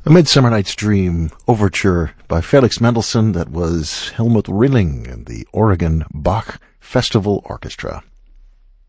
A Midsummer Night's Dream overture by Felix Mendelssohn. That was Helmut Rilling and the Oregon Bach Festival Orchestra.